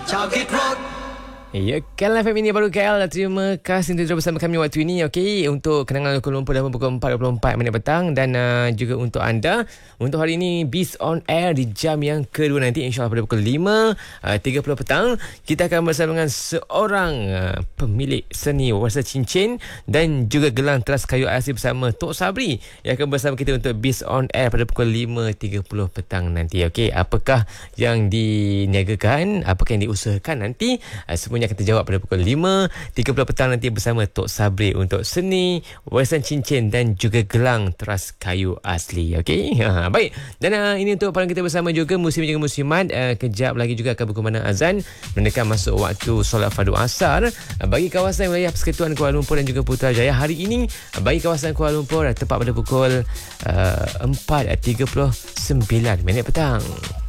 Ya, KL FM ini baru KL. Terima kasih untuk bersama kami waktu ini. Okey, untuk kenangan Kuala Lumpur dah pukul 4.24 petang. Dan juga untuk anda, untuk hari ini Beast on Air di jam yang kedua nanti, insyaAllah pada pukul 5.30 petang, kita akan bersama dengan seorang pemilik seni warsa cincin dan juga gelang teras kayu asli bersama Tok Sabri yang akan bersama kita untuk Beast on Air pada pukul 5.30 petang nanti. Okey, apakah yang diniagakan, apakah yang diusahakan nanti, semuanya akan terjawab pada pukul 5.30 petang nanti bersama Tok Sabri untuk seni warisan cincin dan juga gelang teras kayu asli. Okey, baik. Dan ini untuk paling kita bersama juga muslim juga muslimat. Kejap lagi juga akan berkumandang azan mendekam masuk waktu solat fardu asar bagi kawasan wilayah Persekutuan Kuala Lumpur dan juga Putrajaya. Hari ini bagi kawasan Kuala Lumpur tepat pada pukul 4.39 petang.